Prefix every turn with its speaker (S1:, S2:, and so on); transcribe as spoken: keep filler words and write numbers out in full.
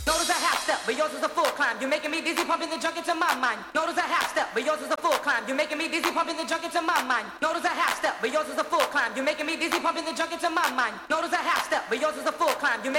S1: Notice a half step, but yours is a full climb. You're making me dizzy, pumping the junk into my mind. Notice a half step, but yours is a full climb. You're making me dizzy, pumping the junk into my mind. Notice a half step, but yours is a full climb. You're making me dizzy, pumping the junk into my mind. Notice a half step, but yours is a full climb. You're making